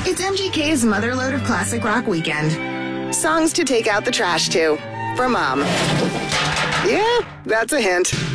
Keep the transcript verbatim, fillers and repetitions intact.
It's M G K's Motherload of Classic Rock Weekend. Songs to take out the trash to. For Mom. Yeah, that's a hint.